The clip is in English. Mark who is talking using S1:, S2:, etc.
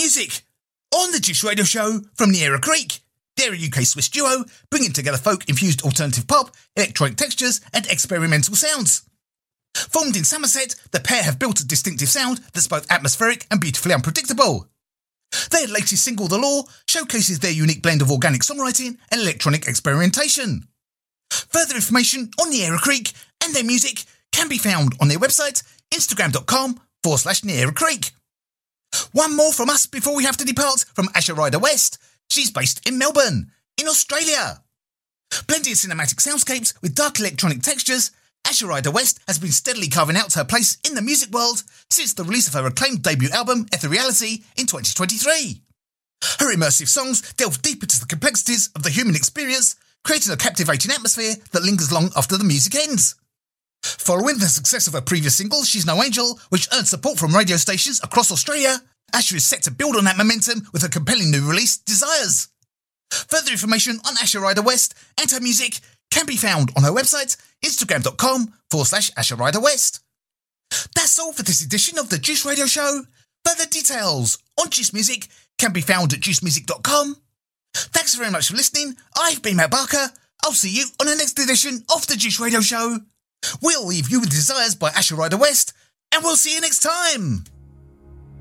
S1: music on the Juice Radio Show from Neera Creek. They're a UK-Swiss duo bringing together folk-infused alternative pop, electronic textures and experimental sounds. Formed in Somerset, the pair have built a distinctive sound that's both atmospheric and beautifully unpredictable. Their latest single, The Law, showcases their unique blend of organic songwriting and electronic experimentation. Further information on Neera Creek and their music can be found on their website, instagram.com/Neera Creek. One more from us before we have to depart from Asher Ryder West. She's based in Melbourne, in Australia. Blending cinematic soundscapes with dark electronic textures, Asher Ryder West has been steadily carving out her place in the music world since the release of her acclaimed debut album, Ethereality, in 2023. Her immersive songs delve deep into the complexities of the human experience, creating a captivating atmosphere that lingers long after the music ends. Following the success of her previous single, She's No Angel, which earned support from radio stations across Australia, Asher is set to build on that momentum with her compelling new release, Desires. Further information on Asher Ryder West and her music can be found on her website, instagram.com/Asher Ryder West. That's all for this edition of the Juice Radio Show. Further details on Juice Music can be found at juicemusic.com. Thanks very much for listening. I've been Matt Barker. I'll see you on the next edition of the Juice Radio Show. We'll leave you with Desires by Asher Ryder West, and we'll see you next time.